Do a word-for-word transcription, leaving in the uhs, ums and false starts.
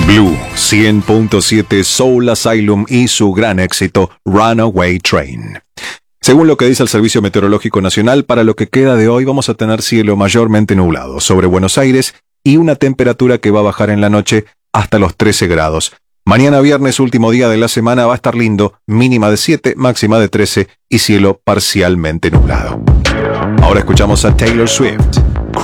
Blue cien punto siete Soul Asylum y su gran éxito Runaway Train. Según lo que dice el Servicio Meteorológico Nacional, para lo que queda de hoy vamos a tener cielo mayormente nublado sobre Buenos Aires y una temperatura que va a bajar en la noche hasta los trece grados. Mañana viernes, último día de la semana, va a estar lindo, mínima de siete, máxima de trece y cielo parcialmente nublado. Ahora escuchamos a Taylor Swift.